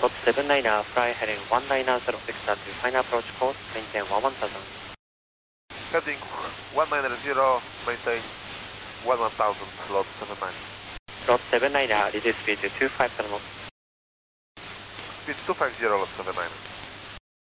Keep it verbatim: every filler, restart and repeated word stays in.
Slot seven niner, fly heading one nine zero six to final approach course, maintain one one thousand. Heading one nine zero, maintain one one thousand, slot seven niner. Slot seven niner, reduce speed to two five seven knots. Speed two five zero, lot seven niner.